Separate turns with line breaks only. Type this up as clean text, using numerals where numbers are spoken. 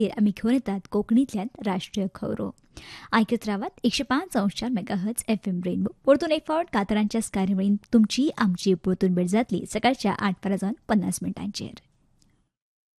आमी घेवन येतात कोंकणींतल्यान राष्ट्रीय खबरो. आयकत रावात 105.4 मेगाहर्ट्ज FM रेनबो. परतून एक फावट कातरांच्या स्काय मेळीन तुमची आमची परतून भेट जातली सकाळच्या 8:50 मिनटांचेर.